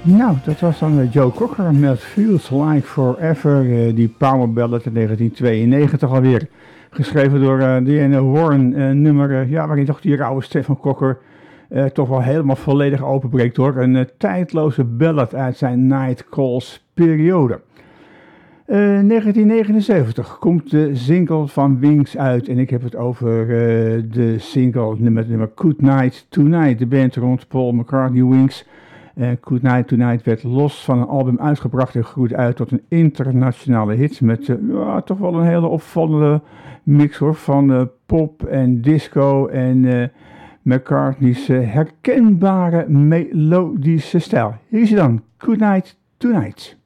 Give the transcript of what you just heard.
Nou, dat was dan Joe Cocker met Feels Like Forever, die power ballad uit 1992 alweer. Geschreven door Diana Warren, nummer waarin toch die rauwe stem van Cocker toch wel helemaal volledig openbreekt hoor. Een tijdloze ballad uit zijn Night Calls periode. 1979 komt de single van Wings uit en ik heb het over de single met nummer Good Night Tonight. De band rond Paul McCartney Wings. Good Night Tonight werd los van een album uitgebracht en groeide uit tot een internationale hit met toch wel een hele opvallende mix hoor, van pop en disco en McCartney's herkenbare melodische stijl. Hier is hij dan, Good Night Tonight.